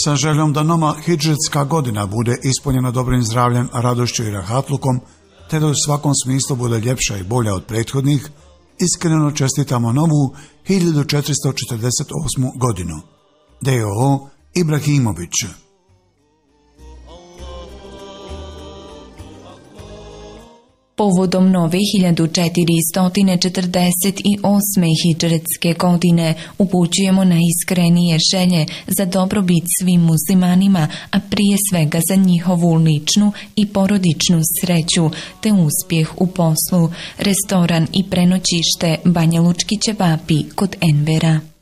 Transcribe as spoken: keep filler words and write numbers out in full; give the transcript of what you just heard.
Sa željom da nova hidžetska godina bude ispunjena dobrim zdravljem, radošću i rahatlukom, te da u svakom smislu bude ljepša i bolja od prethodnih, iskreno čestitamo novu hiljadu četiristo četrdeset osmu godinu. D O O Ibrahimović. Povodom nove hiljadu četiristo četrdeset osme hidžretske godine upućujemo na iskrenije želje za dobrobit svim muslimanima, a prije svega za njihovu ličnu i porodičnu sreću te uspjeh u poslu. Restoran i prenoćište Banja Lučki ćevapi kod Envera.